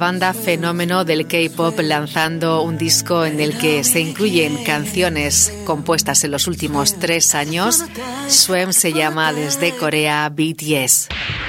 Banda fenómeno del K-pop lanzando un disco en el que se incluyen canciones compuestas en los últimos 3 años. Swarm se llama desde Corea BTS.